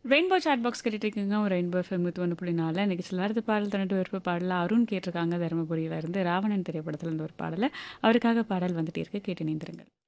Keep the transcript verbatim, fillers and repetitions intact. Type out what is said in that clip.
Rainbow chat box கேட்டுட்டு இருக்கீங்க. ஒரு ரெயின்போ எஃப்எம் நூற்றி ஒன்று புள்ளி நாலு நிகழ்ச்சியில் அடுத்த பாடல் தன்னிட்டு விருப்ப பாடல அருண் கேட்டிருக்காங்க. தருமபுரியில இருந்து ராவணன் திரைப்படத்துல இருந்து ஒரு பாடல அவருக்காக பாடல் வந்துட்டே இருக்கு. கேட்டு நீந்திருங்கள்.